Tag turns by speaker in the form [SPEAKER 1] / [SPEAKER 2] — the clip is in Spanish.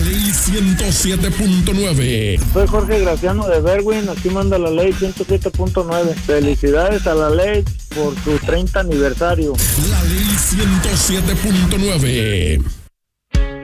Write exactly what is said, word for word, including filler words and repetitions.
[SPEAKER 1] ley ciento siete punto nueve.
[SPEAKER 2] Soy Jorge Graciano de Berwin, aquí manda la ley ciento siete punto nueve. Felicidades a la ley por su treinta aniversario.
[SPEAKER 1] La ley ciento siete punto nueve.